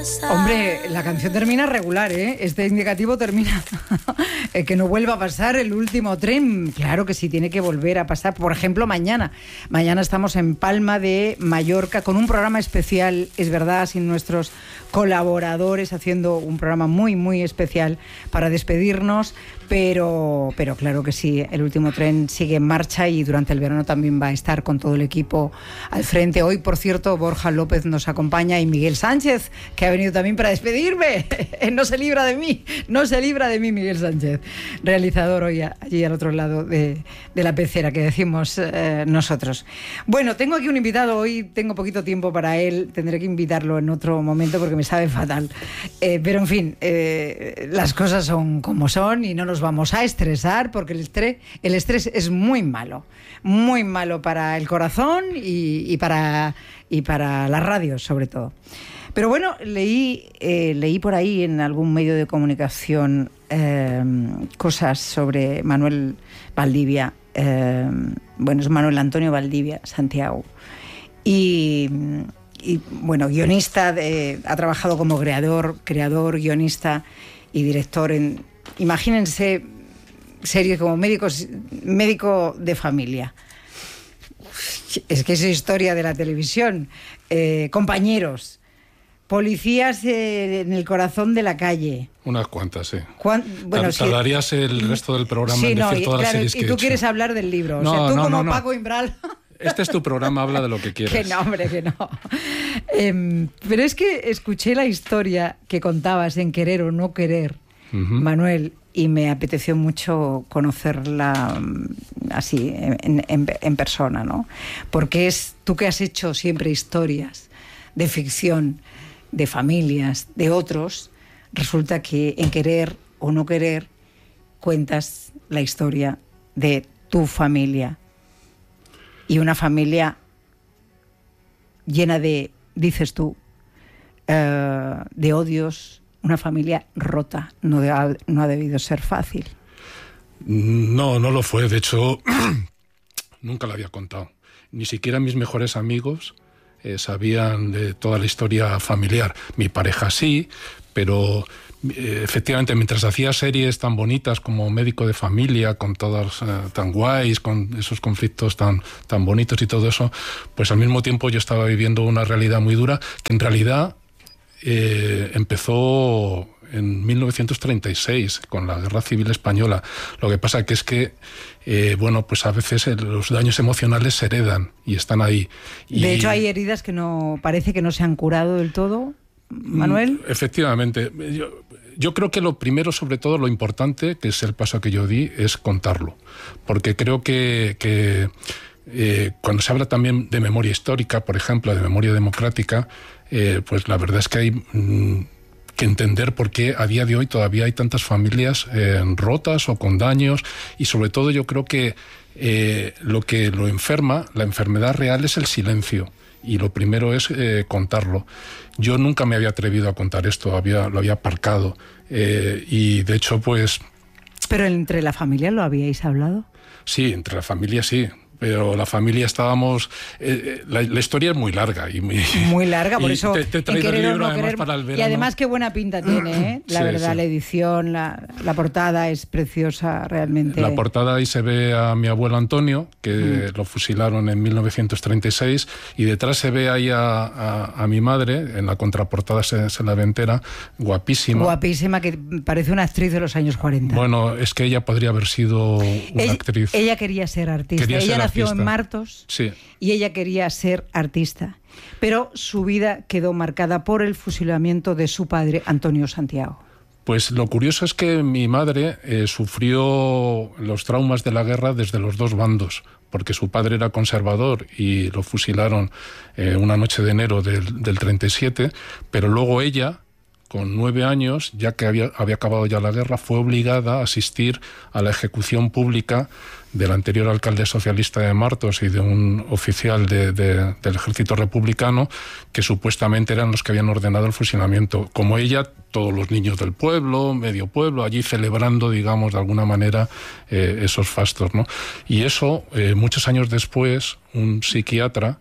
Hombre, la canción termina regular, ¿eh? Este indicativo termina que no vuelva a pasar el último tren. Claro que sí, tiene que volver a pasar. Por ejemplo, mañana. Mañana estamos en Palma de Mallorca con un programa especial, es verdad, sin nuestros colaboradores, haciendo un programa muy, muy especial para despedirnos. Pero claro que sí, el último tren sigue en marcha y durante el verano también va a estar con todo el equipo al frente. Hoy, por cierto, Borja López nos acompaña y Miguel Sánchez, que ha venido también para despedirme. No se libra de mí, Miguel Sánchez, realizador hoy allí al otro lado de la pecera, que decimos nosotros. Bueno, tengo aquí un invitado, hoy tengo poquito tiempo para él, tendré que invitarlo en otro momento porque me sabe fatal. Pero en fin, las cosas son como son y no nos vamos a estresar porque el estrés es muy malo para el corazón y para la radio sobre todo. Pero bueno, leí por ahí en algún medio de comunicación cosas sobre Manuel Valdivia, es Manuel Antonio Valdivia Santiago, y bueno, guionista, ha trabajado como creador, guionista y director en, imagínense, series como médico de familia. Es que es historia de la televisión. Compañeros, policías en el corazón de la calle. Unas cuantas, sí. Tardarías el resto del programa en decir todas las series que he hecho. Y tú quieres hablar del libro. No, como Paco Imbral. Este es tu programa, habla de lo que quieras. Que no, hombre, que no. Pero es que escuché la historia que contabas en Querer o no querer, Manuel, y me apeteció mucho conocerla así, en persona, ¿no? Porque es tú que has hecho siempre historias de ficción, de familias, de otros, resulta que en Querer o no querer cuentas la historia de tu familia. Y una familia llena de, dices tú, de odios, una familia rota. No ha debido ser fácil. No lo fue. De hecho, nunca la había contado. Ni siquiera mis mejores amigos sabían de toda la historia familiar. Mi pareja sí, pero efectivamente, mientras hacía series tan bonitas como Médico de Familia, con todas tan guays, con esos conflictos tan bonitos y todo eso, pues al mismo tiempo yo estaba viviendo una realidad muy dura que en realidad empezó en 1936 con la Guerra Civil Española. Lo que pasa que es que pues a veces los daños emocionales se heredan y están ahí. De hecho, hay heridas que parece que no se han curado del todo, Manuel. Efectivamente. Yo creo que lo primero, sobre todo, lo importante, que es el paso que yo di, es contarlo. Porque creo que cuando se habla también de memoria histórica, por ejemplo, de memoria democrática, pues la verdad es que hay que entender por qué a día de hoy todavía hay tantas familias rotas o con daños, y sobre todo yo creo que lo enferma, la enfermedad real, es el silencio. Y lo primero es contarlo. Yo nunca me había atrevido a contar esto, lo había aparcado. Y de hecho, pues... ¿Pero entre la familia lo habíais hablado? Sí, entre la familia sí. Pero la familia estábamos... la historia es muy larga. Muy larga, por eso... Te he traído el libro además para el verano. Y además qué buena pinta tiene, ¿eh? La verdad, sí. La edición, la portada es preciosa realmente. La portada, ahí se ve a mi abuelo Antonio, que lo fusilaron en 1936, y detrás se ve ahí a mi madre, en la contraportada se la ve entera, guapísima. Guapísima, que parece una actriz de los años 40. Bueno, es que ella podría haber sido una actriz. Ella quería ser artista. Ella nació en Martos, sí. Y ella quería ser artista, pero su vida quedó marcada por el fusilamiento de su padre, Antonio Santiago. Pues lo curioso es que mi madre sufrió los traumas de la guerra desde los dos bandos, porque su padre era conservador y lo fusilaron una noche de enero del 37, pero luego ella, con 9 años, ya que había acabado ya la guerra, fue obligada a asistir a la ejecución pública del anterior alcalde socialista de Martos y de un oficial del ejército republicano, que supuestamente eran los que habían ordenado el fusilamiento. Como ella, todos los niños del pueblo, medio pueblo, allí celebrando, digamos, de alguna manera esos fastos, ¿no? Y eso, muchos años después, un psiquiatra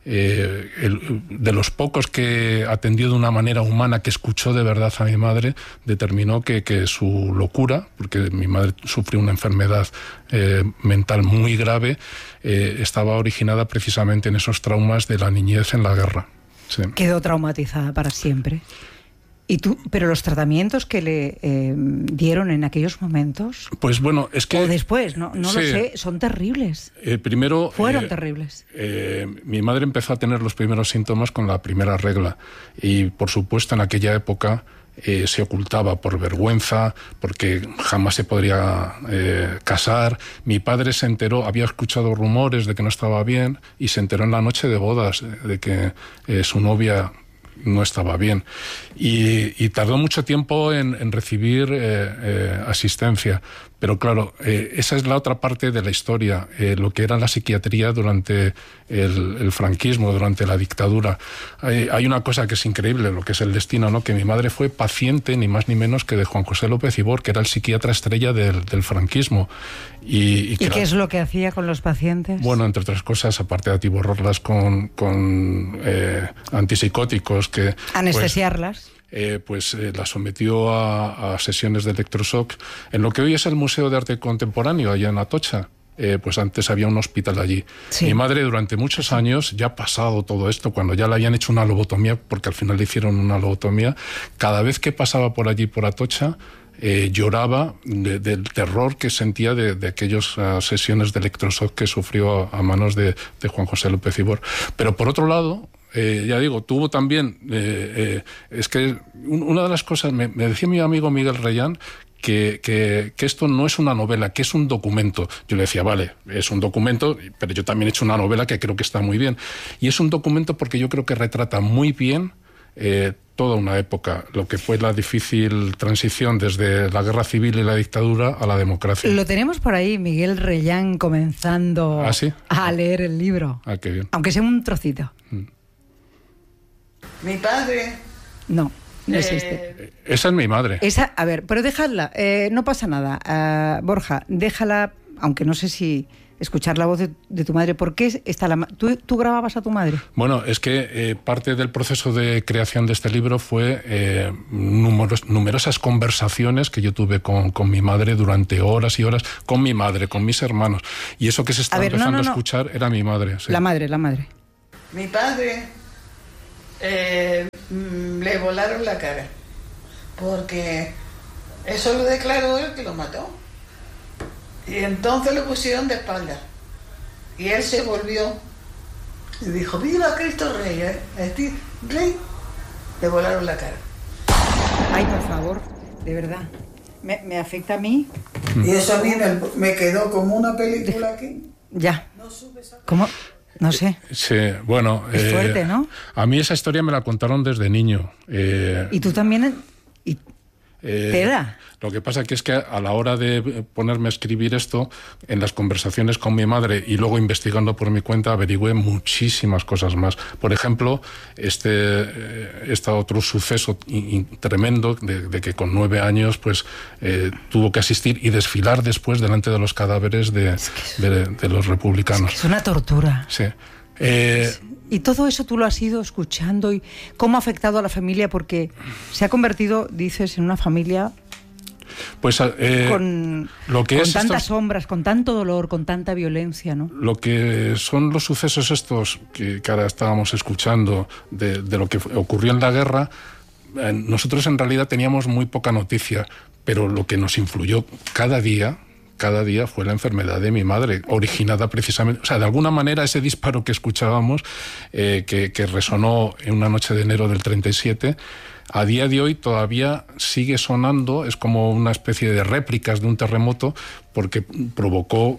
de los pocos que atendió de una manera humana, que escuchó de verdad a mi madre, determinó que su locura, porque mi madre sufrió una enfermedad mental muy grave, estaba originada precisamente en esos traumas de la niñez en la guerra. Sí. Quedó traumatizada para siempre. ¿Y tú, pero los tratamientos que le dieron en aquellos momentos? Pues bueno, es que... O después, no sí. Lo sé, son terribles. Primero... Fueron terribles. Mi madre empezó a tener los primeros síntomas con la primera regla y, por supuesto, en aquella época se ocultaba por vergüenza, porque jamás se podría casar. Mi padre se enteró, había escuchado rumores de que no estaba bien y se enteró en la noche de bodas de que su novia no estaba bien, y tardó mucho tiempo en recibir asistencia. Pero claro, esa es la otra parte de la historia, lo que era la psiquiatría durante el franquismo, durante la dictadura. Hay una cosa que es increíble, lo que es el destino, ¿no? Que mi madre fue paciente, ni más ni menos que de Juan José López Ibor, que era el psiquiatra estrella del franquismo. ¿Y qué es lo que hacía con los pacientes? Bueno, entre otras cosas, aparte de atiborrarlas con antipsicóticos, que... Anestesiarlas. La sometió a sesiones de electroshock en lo que hoy es el Museo de Arte Contemporáneo, allá en Atocha. Pues antes había un hospital allí. Sí. Mi madre durante muchos años, ya pasado todo esto, cuando ya le habían hecho una lobotomía, porque al final le hicieron una lobotomía, cada vez que pasaba por allí, por Atocha, lloraba del terror que sentía de aquellas sesiones de electroshock que sufrió a manos de Juan José López Ibor. Pero por otro lado, ya digo, tuvo también... es que una de las cosas, me decía mi amigo Miguel Reyán, que esto no es una novela, que es un documento. Yo le decía, vale, es un documento, pero yo también he hecho una novela que creo que está muy bien. Y es un documento porque yo creo que retrata muy bien toda una época, lo que fue la difícil transición desde la guerra civil y la dictadura a la democracia. Lo tenemos por ahí, Miguel Reyán, comenzando ¿Ah, sí? a leer el libro. Ah, qué bien. Aunque sea un trocito. Mi padre... No existe. Esa es mi madre. Esa, a ver, pero dejadla, no pasa nada. Borja, déjala, aunque no sé si escuchar la voz de tu madre. ¿Por qué está ¿Tú grababas a tu madre? Bueno, es que parte del proceso de creación de este libro fue numerosas conversaciones que yo tuve con mi madre durante horas y horas, con mi madre, con mis hermanos. Y eso que se estaba empezando a escuchar era mi madre. Sí. La madre. Mi padre... le volaron la cara porque eso lo declaró él, que lo mató, y entonces lo pusieron de espalda y él se volvió y dijo: ¡Viva Cristo Rey! Rey, le volaron la cara. Ay, por favor, de verdad, me afecta a mí. Y eso a mí me quedó como una película aquí. Ya. ¿Cómo? No sé. Sí, bueno... Es fuerte, ¿no? A mí esa historia me la contaron desde niño. ¿Y tú también? ¿Te da? Lo que pasa es que a la hora de ponerme a escribir esto, en las conversaciones con mi madre y luego investigando por mi cuenta, averigüé muchísimas cosas más. Por ejemplo, este otro suceso tremendo de que con 9 años pues tuvo que asistir y desfilar después delante de los cadáveres de los republicanos. Es una tortura. Sí. Y todo eso tú lo has ido escuchando. ¿Y cómo ha afectado a la familia? Porque se ha convertido, dices, en una familia... Pues con tantas sombras, con tanto dolor, con tanta violencia, ¿no? Lo que son los sucesos estos que ahora estábamos escuchando de lo que ocurrió en la guerra, nosotros en realidad teníamos muy poca noticia, pero lo que nos influyó cada día fue la enfermedad de mi madre, originada precisamente, o sea, de alguna manera ese disparo que escuchábamos, que resonó en una noche de enero del 37, a día de hoy todavía sigue sonando, es como una especie de réplicas de un terremoto, porque provocó,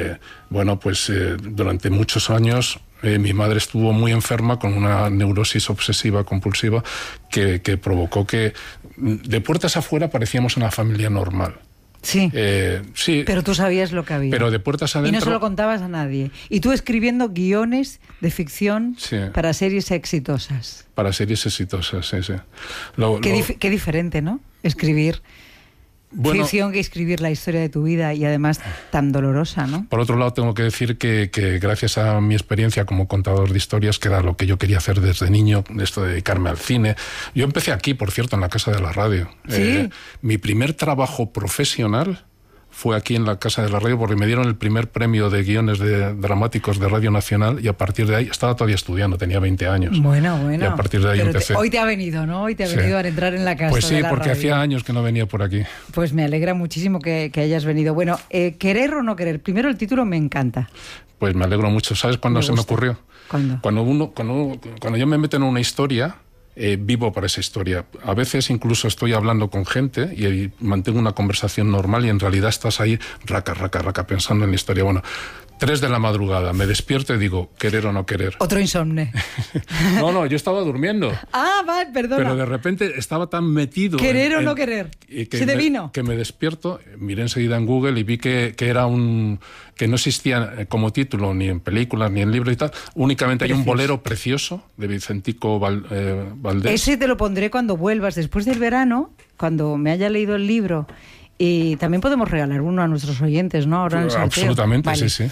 durante muchos años mi madre estuvo muy enferma con una neurosis obsesiva compulsiva que provocó que de puertas afuera parecíamos una familia normal. Sí. Sí. Pero tú sabías lo que había. Pero de puertas adentro... Y no se lo contabas a nadie. Y tú escribiendo guiones de ficción para series exitosas. Para series exitosas, sí. Qué diferente, ¿no? Escribir ficción que escribir la historia de tu vida y además tan dolorosa, ¿no? Por otro lado, tengo que decir que gracias a mi experiencia como contador de historias, que era lo que yo quería hacer desde niño, esto de dedicarme al cine. Yo empecé aquí, por cierto, en la Casa de la Radio. ¿Sí? Mi primer trabajo profesional fue aquí en la Casa de la Radio porque me dieron el primer premio de guiones dramáticos de Radio Nacional y a partir de ahí estaba todavía estudiando, tenía 20 años. Bueno. Y a partir de ahí empecé. Hoy te ha venido, ¿no? Hoy te ha venido a entrar en la Casa Pues sí, de la porque Radio. hacía años que no venía por aquí. Pues me alegra muchísimo que hayas venido. Bueno, ¿querer o no querer? Primero el título me encanta. Pues me alegro mucho. ¿Sabes cuándo se me ocurrió? ¿Cuándo? Cuando yo me meto en una historia, vivo para esa historia. A veces incluso estoy hablando con gente y mantengo una conversación normal y en realidad estás ahí raca, pensando en la historia. Bueno, 3 de la madrugada, me despierto y digo, ¿querer o no querer? Otro insomne. No, yo estaba durmiendo. Vale, perdona. Pero de repente estaba tan metido... ¿Querer o no querer? ¿Se te vino? Que me despierto, miré enseguida en Google y vi que era que no existía como título ni en películas ni en libros y tal. Únicamente hay un bolero precioso de Vicentico Valdés. Ese te lo pondré cuando vuelvas, después del verano, cuando me haya leído el libro. Y también podemos regalar uno a nuestros oyentes, ¿no? Ahora en el sorteo. Absolutamente, vale. Sí.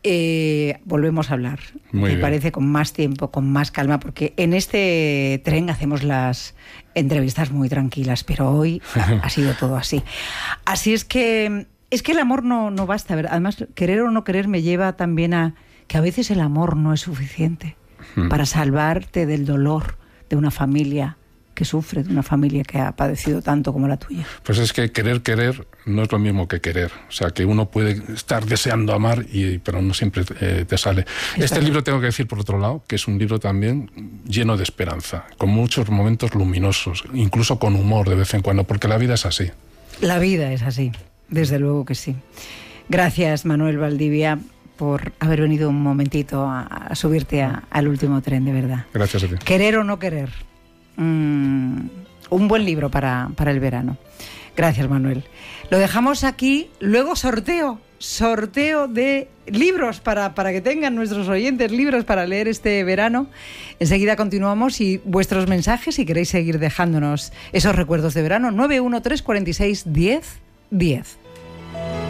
Volvemos a hablar. Me parece con más tiempo, con más calma, porque en este tren hacemos las entrevistas muy tranquilas, pero hoy ha sido todo así. Así es que el amor no basta. Además, querer o no querer me lleva también a que a veces el amor no es suficiente para salvarte del dolor de una familia que sufre, de una familia que ha padecido tanto como la tuya. Pues es que querer no es lo mismo que querer. O sea, que uno puede estar deseando amar, pero no siempre te sale. Este libro, tengo que decir por otro lado, que es un libro también lleno de esperanza, con muchos momentos luminosos, incluso con humor de vez en cuando, porque la vida es así. La vida es así, desde luego que sí. Gracias, Manuel Valdivia, por haber venido un momentito a subirte al último tren, de verdad. Gracias a ti. Querer o no querer. Un buen libro para el verano. Gracias, Manuel. Lo dejamos aquí, luego sorteo de libros para que tengan nuestros oyentes libros para leer este verano. Enseguida continuamos y vuestros mensajes, si queréis seguir dejándonos esos recuerdos de verano, 913 46 10 10.